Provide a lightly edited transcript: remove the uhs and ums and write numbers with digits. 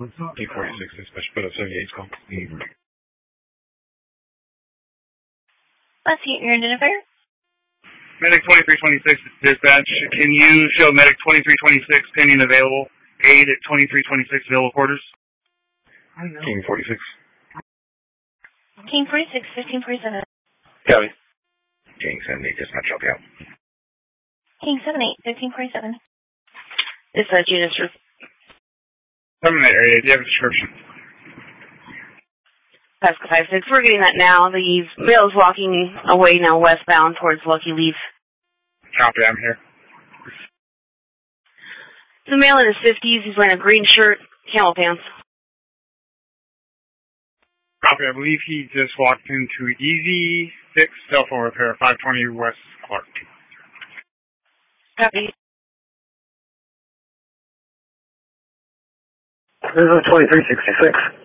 846 dispatch, put up 78's call. Let's see your identifier. Medic 2326 dispatch. Can you show Medic 2326 pending available? Aid at 2326 available quarters. King 46. King 46, 1547. Copy. King 78 dispatch, help you out. King 78, 1547. Dispatch units. I'm in that area. Do you have a description? Pascal 56. We're getting that now. The male is walking away now westbound towards Lucky Leaf. Copy, I'm here. The male in his 50s. He's wearing a green shirt, camel pants. Copy, I believe he just walked into Easy Fix cell phone repair, 520 West Clark. Copy. This is 2366.